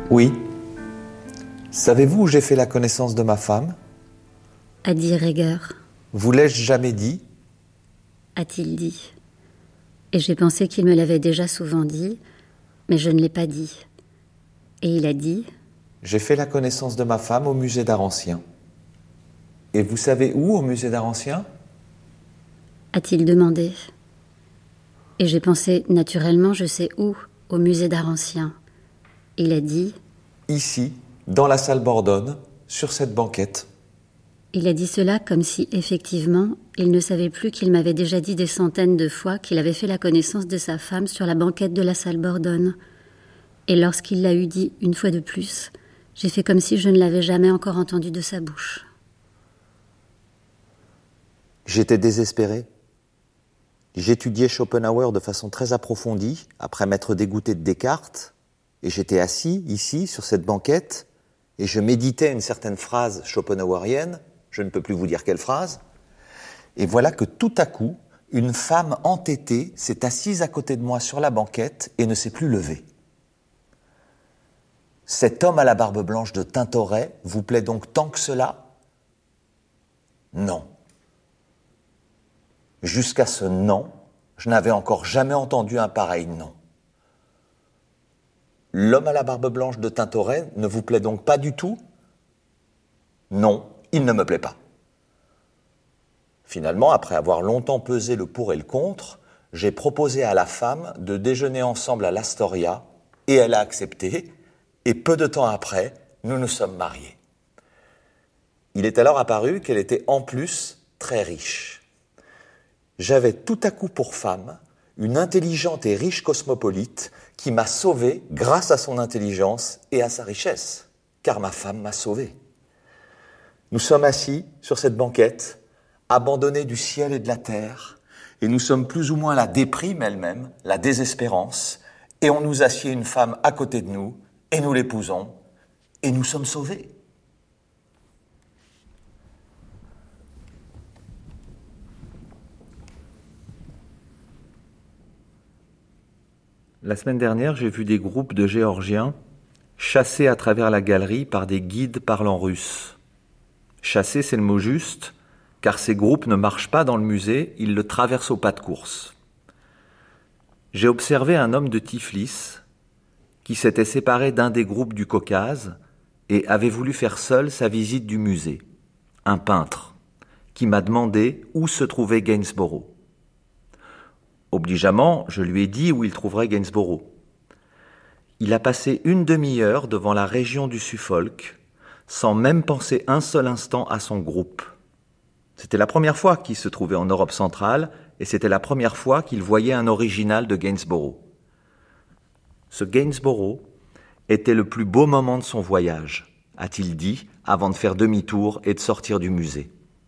Oui. Savez-vous où j'ai fait la connaissance de ma femme ? A dit Reger. Vous l'ai-je jamais dit ? A-t-il dit. Et j'ai pensé qu'il me l'avait déjà souvent dit, mais je ne l'ai pas dit. Et il a dit. J'ai fait la connaissance de ma femme au musée d'art ancien. Et vous savez où au musée d'art ancien ? A-t-il demandé. Et j'ai pensé, naturellement, je sais où, au musée d'art ancien. Il a dit. Ici, dans la salle Bordone, sur cette banquette. Il a dit cela comme si, effectivement, il ne savait plus qu'il m'avait déjà dit des centaines de fois qu'il avait fait la connaissance de sa femme sur la banquette de la salle Bordone. Et lorsqu'il l'a eu dit une fois de plus, j'ai fait comme si je ne l'avais jamais encore entendu de sa bouche. J'étais désespéré. J'étudiais Schopenhauer de façon très approfondie, après m'être dégoûté de Descartes, et j'étais assis, ici, sur cette banquette, et je méditais une certaine phrase schopenhauerienne, je ne peux plus vous dire quelle phrase, et voilà que tout à coup, une femme entêtée s'est assise à côté de moi sur la banquette et ne s'est plus levée. Cet homme à la barbe blanche de Tintoret vous plaît donc tant que cela ? Non. Jusqu'à ce non, je n'avais encore jamais entendu un pareil non. L'homme à la barbe blanche de Tintoret ne vous plaît donc pas du tout ? Non, il ne me plaît pas. Finalement, après avoir longtemps pesé le pour et le contre, j'ai proposé à la femme de déjeuner ensemble à l'Astoria et elle a accepté, et peu de temps après, nous nous sommes mariés. Il est alors apparu qu'elle était en plus très riche. J'avais tout à coup pour femme une intelligente et riche cosmopolite qui m'a sauvé grâce à son intelligence et à sa richesse, car ma femme m'a sauvé. Nous sommes assis sur cette banquette, abandonnés du ciel et de la terre, et nous sommes plus ou moins la déprime elle-même, la désespérance, et on nous assied une femme à côté de nous, et nous l'épousons, et nous sommes sauvés. La semaine dernière, j'ai vu des groupes de Géorgiens chassés à travers la galerie par des guides parlant russe. Chasser, c'est le mot juste, car ces groupes ne marchent pas dans le musée, ils le traversent au pas de course. J'ai observé un homme de Tiflis qui s'était séparé d'un des groupes du Caucase et avait voulu faire seul sa visite du musée. Un peintre qui m'a demandé où se trouvait Gainsborough. Obligeamment, je lui ai dit où il trouverait Gainsborough. Il a passé une demi-heure devant la région du Suffolk, sans même penser un seul instant à son groupe. C'était la première fois qu'il se trouvait en Europe centrale, et c'était la première fois qu'il voyait un original de Gainsborough. Ce Gainsborough était le plus beau moment de son voyage, a-t-il dit, avant de faire demi-tour et de sortir du musée.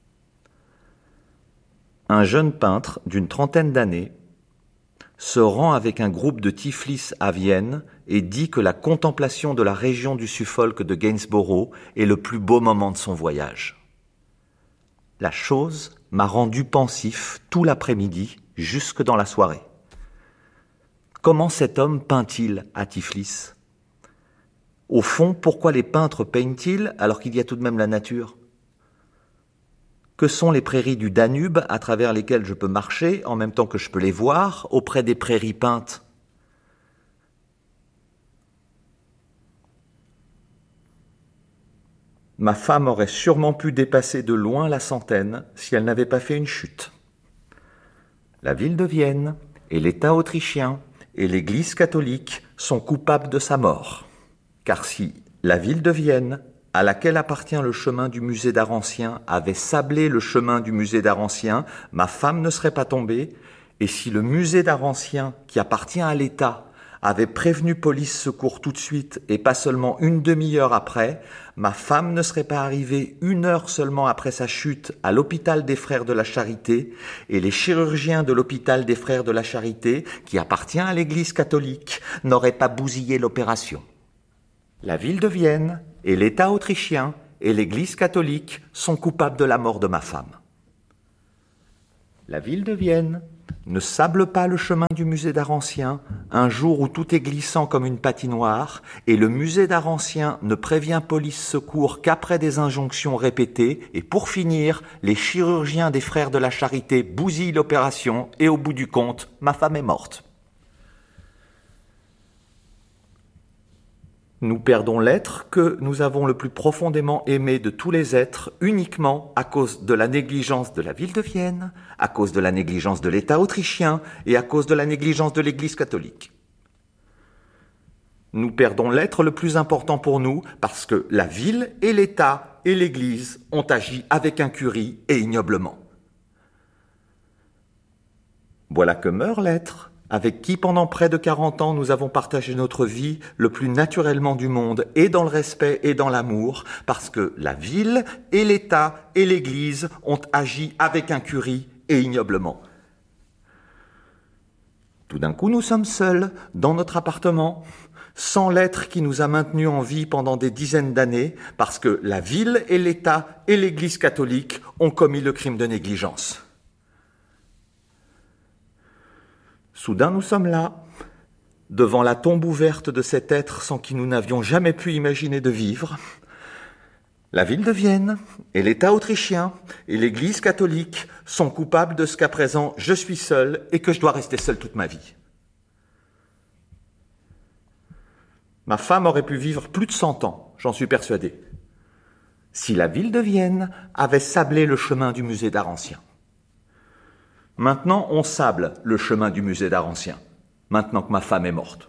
Un jeune peintre d'une trentaine d'années se rend avec un groupe de Tiflis à Vienne et dit que la contemplation de la région du Suffolk de Gainsborough est le plus beau moment de son voyage. La chose m'a rendu pensif tout l'après-midi, jusque dans la soirée. Comment cet homme peint-il à Tiflis ? Au fond, pourquoi les peintres peignent-ils alors qu'il y a tout de même la nature ? Que sont les prairies du Danube à travers lesquelles je peux marcher en même temps que je peux les voir auprès des prairies peintes ? Ma femme aurait sûrement pu dépasser de loin la centaine si elle n'avait pas fait une chute. La ville de Vienne et l'État autrichien et l'Église catholique sont coupables de sa mort. Car si la ville de Vienne, à laquelle appartient le chemin du musée d'art ancien, avait sablé le chemin du musée d'art ancien, ma femme ne serait pas tombée, et si le musée d'art ancien, qui appartient à l'État, avait prévenu police secours tout de suite et pas seulement une demi-heure après, ma femme ne serait pas arrivée 1 heure seulement après sa chute à l'hôpital des Frères de la Charité, et les chirurgiens de l'hôpital des Frères de la Charité, qui appartient à l'Église catholique, n'auraient pas bousillé l'opération. La ville de Vienne et l'État autrichien et l'Église catholique sont coupables de la mort de ma femme. La ville de Vienne ne sable pas le chemin du musée d'art ancien, un jour où tout est glissant comme une patinoire, et le musée d'art ancien ne prévient police secours qu'après des injonctions répétées, et pour finir, les chirurgiens des frères de la Charité bousillent l'opération, et au bout du compte, ma femme est morte. Nous perdons l'être que nous avons le plus profondément aimé de tous les êtres uniquement à cause de la négligence de la ville de Vienne, à cause de la négligence de l'État autrichien et à cause de la négligence de l'Église catholique. Nous perdons l'être le plus important pour nous parce que la ville et l'État et l'Église ont agi avec incurie et ignoblement. Voilà que meurt l'être avec qui pendant près de 40 ans nous avons partagé notre vie le plus naturellement du monde, et dans le respect et dans l'amour, parce que la ville et l'État et l'Église ont agi avec incurie et ignoblement. Tout d'un coup, nous sommes seuls, dans notre appartement, sans l'être qui nous a maintenus en vie pendant des dizaines d'années, parce que la ville et l'État et l'Église catholique ont commis le crime de négligence. Soudain, nous sommes là, devant la tombe ouverte de cet être sans qui nous n'avions jamais pu imaginer de vivre. La ville de Vienne et l'État autrichien et l'Église catholique sont coupables de ce qu'à présent je suis seul et que je dois rester seul toute ma vie. Ma femme aurait pu vivre plus de 100 ans, j'en suis persuadé, si la ville de Vienne avait sablé le chemin du musée d'art ancien. Maintenant, on sable le chemin du musée d'art ancien, maintenant que ma femme est morte.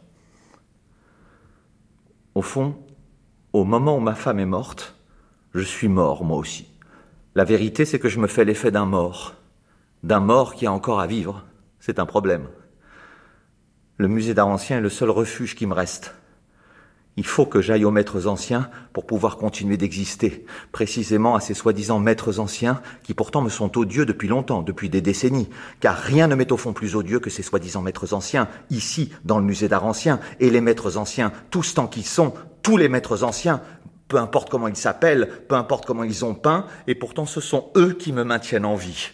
Au fond, au moment où ma femme est morte, je suis mort, moi aussi. La vérité, c'est que je me fais l'effet d'un mort qui a encore à vivre. C'est un problème. Le musée d'art ancien est le seul refuge qui me reste. Il faut que j'aille aux maîtres anciens pour pouvoir continuer d'exister, précisément à ces soi-disant maîtres anciens qui pourtant me sont odieux depuis longtemps, depuis des décennies, car rien ne m'est au fond plus odieux que ces soi-disant maîtres anciens, ici, dans le musée d'art ancien, et les maîtres anciens, tous tant qu'ils sont, tous les maîtres anciens, peu importe comment ils s'appellent, peu importe comment ils ont peint, et pourtant ce sont eux qui me maintiennent en vie.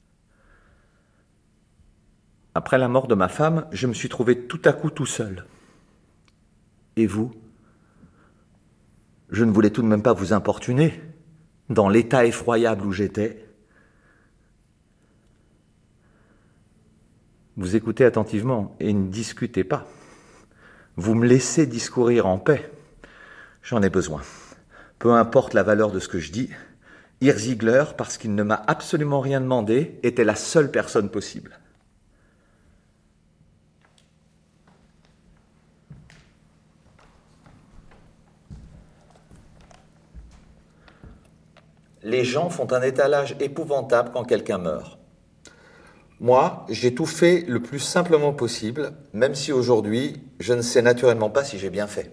Après la mort de ma femme, je me suis trouvé tout à coup tout seul. Et vous ? Je ne voulais tout de même pas vous importuner, dans l'état effroyable où j'étais. Vous écoutez attentivement et ne discutez pas. Vous me laissez discourir en paix. J'en ai besoin. Peu importe la valeur de ce que je dis, Urs Ziegler, parce qu'il ne m'a absolument rien demandé, était la seule personne possible. Les gens font un étalage épouvantable quand quelqu'un meurt. Moi, j'ai tout fait le plus simplement possible, même si aujourd'hui, je ne sais naturellement pas si j'ai bien fait.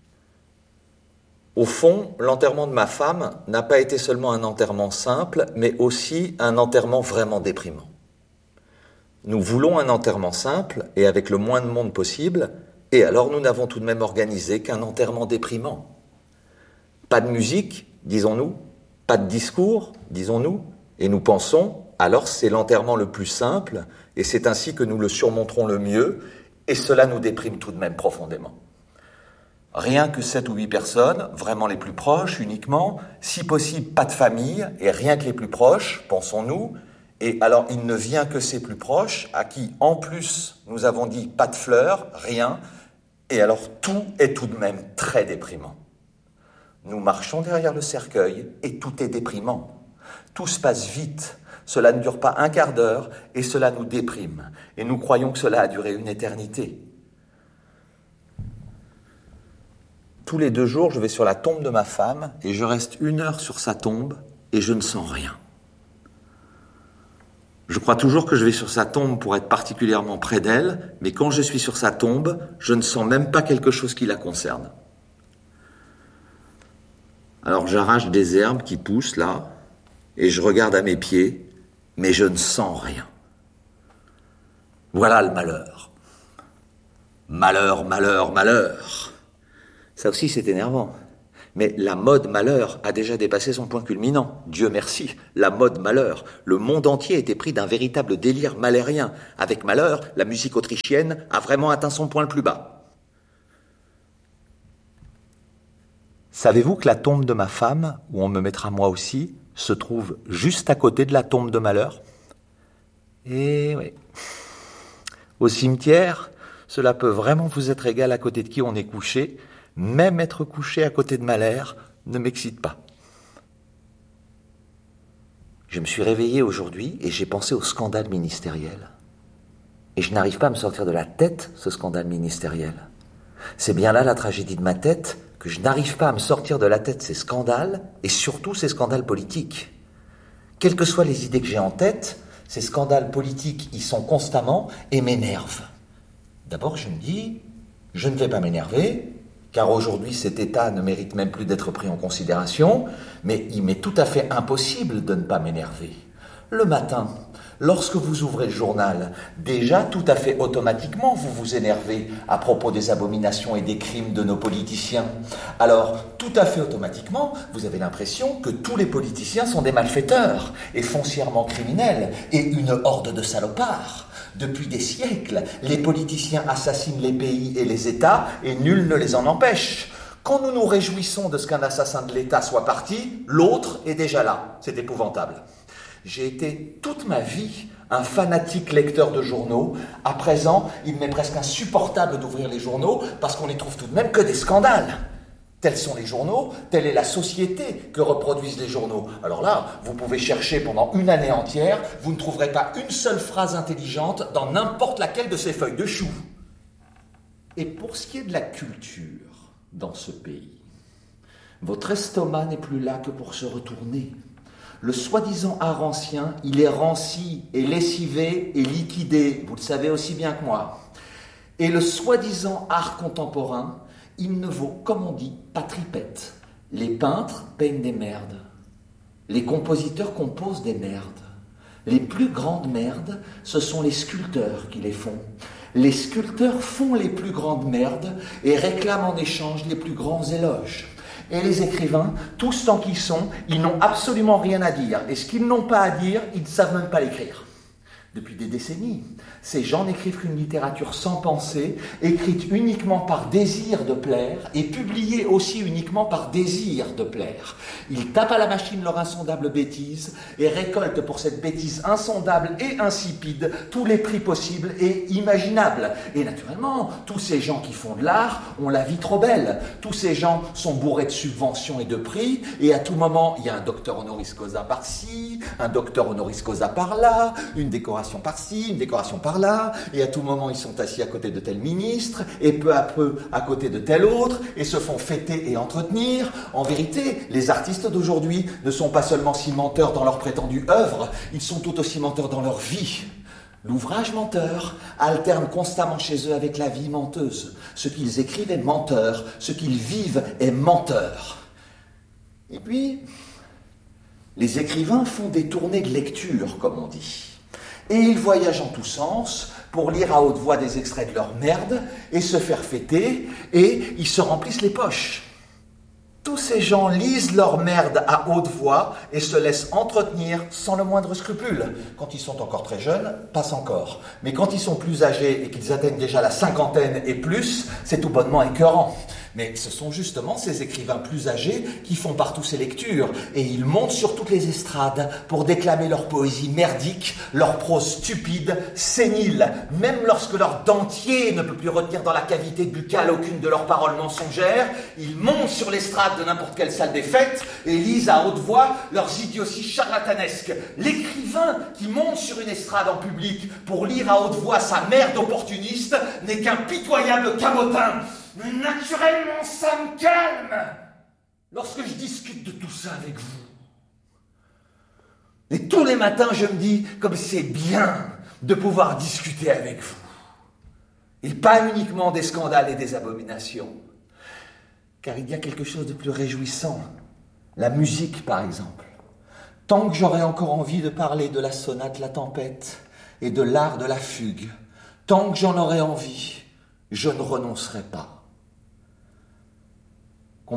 Au fond, l'enterrement de ma femme n'a pas été seulement un enterrement simple, mais aussi un enterrement vraiment déprimant. Nous voulons un enterrement simple et avec le moins de monde possible, et alors nous n'avons tout de même organisé qu'un enterrement déprimant. Pas de musique, disons-nous, pas de discours, disons-nous, et nous pensons, alors c'est l'enterrement le plus simple, et c'est ainsi que nous le surmonterons le mieux, et cela nous déprime tout de même profondément. Rien que 7 ou 8 personnes, vraiment les plus proches uniquement, si possible pas de famille, et rien que les plus proches, pensons-nous, et alors il ne vient que ces plus proches, à qui en plus nous avons dit pas de fleurs, rien, et alors tout est tout de même très déprimant. Nous marchons derrière le cercueil et tout est déprimant. Tout se passe vite, cela ne dure pas un quart d'heure et cela nous déprime. Et nous croyons que cela a duré une éternité. Tous les 2 jours, je vais sur la tombe de ma femme et je reste 1 heure sur sa tombe et je ne sens rien. Je crois toujours que je vais sur sa tombe pour être particulièrement près d'elle, mais quand je suis sur sa tombe, je ne sens même pas quelque chose qui la concerne. Alors j'arrache des herbes qui poussent là, et je regarde à mes pieds, mais je ne sens rien. Voilà le malheur. Malheur, malheur, malheur. Ça aussi c'est énervant. Mais la mode malheur a déjà dépassé son point culminant. Dieu merci, la mode malheur. Le monde entier était pris d'un véritable délire malherien. Avec malheur, la musique autrichienne a vraiment atteint son point le plus bas. Savez-vous que la tombe de ma femme, où on me mettra moi aussi, se trouve juste à côté de la tombe de malheur ? Eh oui. Au cimetière, cela peut vraiment vous être égal à côté de qui on est couché. Même être couché à côté de Malher ne m'excite pas. Je me suis réveillé aujourd'hui et j'ai pensé au scandale ministériel. Et je n'arrive pas à me sortir de la tête ce scandale ministériel. C'est bien là la tragédie de ma tête, que je n'arrive pas à me sortir de la tête ces scandales, et surtout ces scandales politiques. Quelles que soient les idées que j'ai en tête, ces scandales politiques y sont constamment et m'énervent. D'abord, je me dis, je ne vais pas m'énerver, car aujourd'hui cet état ne mérite même plus d'être pris en considération, mais il m'est tout à fait impossible de ne pas m'énerver. Le matin, lorsque vous ouvrez le journal, déjà tout à fait automatiquement vous vous énervez à propos des abominations et des crimes de nos politiciens. Alors, tout à fait automatiquement, vous avez l'impression que tous les politiciens sont des malfaiteurs et foncièrement criminels et une horde de salopards. Depuis des siècles, les politiciens assassinent les pays et les États et nul ne les en empêche. Quand nous nous réjouissons de ce qu'un assassin de l'État soit parti, l'autre est déjà là. C'est épouvantable. J'ai été toute ma vie un fanatique lecteur de journaux. À présent, il m'est presque insupportable d'ouvrir les journaux parce qu'on n'y trouve tout de même que des scandales. Tels sont les journaux, telle est la société que reproduisent les journaux. Alors là, vous pouvez chercher pendant une année entière, vous ne trouverez pas une seule phrase intelligente dans n'importe laquelle de ces feuilles de chou. Et pour ce qui est de la culture dans ce pays, votre estomac n'est plus là que pour se retourner. Le soi-disant art ancien, il est ranci et lessivé et liquidé, vous le savez aussi bien que moi. Et le soi-disant art contemporain, il ne vaut, comme on dit, pas tripette. Les peintres peignent des merdes. Les compositeurs composent des merdes. Les plus grandes merdes, ce sont les sculpteurs qui les font. Les sculpteurs font les plus grandes merdes et réclament en échange les plus grands éloges. Et les écrivains, tous tant qu'ils sont, ils n'ont absolument rien à dire. Et ce qu'ils n'ont pas à dire, ils ne savent même pas l'écrire. Depuis des décennies, ces gens n'écrivent qu'une littérature sans pensée, écrite uniquement par désir de plaire et publiée aussi uniquement par désir de plaire. Ils tapent à la machine leur insondable bêtise et récoltent pour cette bêtise insondable et insipide tous les prix possibles et imaginables. Et naturellement, tous ces gens qui font de l'art ont la vie trop belle. Tous ces gens sont bourrés de subventions et de prix et à tout moment, il y a un docteur honoris causa par-ci, un docteur honoris causa par-là, une décoration par-ci, une décoration par-là, et à tout moment ils sont assis à côté de tel ministre, et peu à peu à côté de tel autre, et se font fêter et entretenir. En vérité, les artistes d'aujourd'hui ne sont pas seulement cimenteurs dans leur prétendue œuvre, ils sont tout aussi menteurs dans leur vie. L'ouvrage menteur alterne constamment chez eux avec la vie menteuse. Ce qu'ils écrivent est menteur, ce qu'ils vivent est menteur. Et puis, les écrivains font des tournées de lecture, comme on dit. Et ils voyagent en tous sens pour lire à haute voix des extraits de leur merde et se faire fêter, et ils se remplissent les poches. Tous ces gens lisent leur merde à haute voix et se laissent entretenir sans le moindre scrupule. Quand ils sont encore très jeunes, passe encore. Mais quand ils sont plus âgés et qu'ils atteignent déjà la cinquantaine et plus, c'est tout bonnement écœurant. Mais ce sont justement ces écrivains plus âgés qui font partout ces lectures. Et ils montent sur toutes les estrades pour déclamer leur poésie merdique, leur prose stupide, sénile. Même lorsque leur dentier ne peut plus retenir dans la cavité buccale aucune de leurs paroles mensongères, ils montent sur l'estrade de n'importe quelle salle des fêtes et lisent à haute voix leurs idioties charlatanesques. L'écrivain qui monte sur une estrade en public pour lire à haute voix sa merde opportuniste n'est qu'un pitoyable cabotin. Mais naturellement, ça me calme lorsque je discute de tout ça avec vous. Et tous les matins, je me dis comme c'est bien de pouvoir discuter avec vous. Et pas uniquement des scandales et des abominations. Car il y a quelque chose de plus réjouissant. La musique, par exemple. Tant que j'aurai encore envie de parler de la sonate La Tempête et de l'art de la fugue, tant que j'en aurai envie, je ne renoncerai pas. Comprenez-vous ?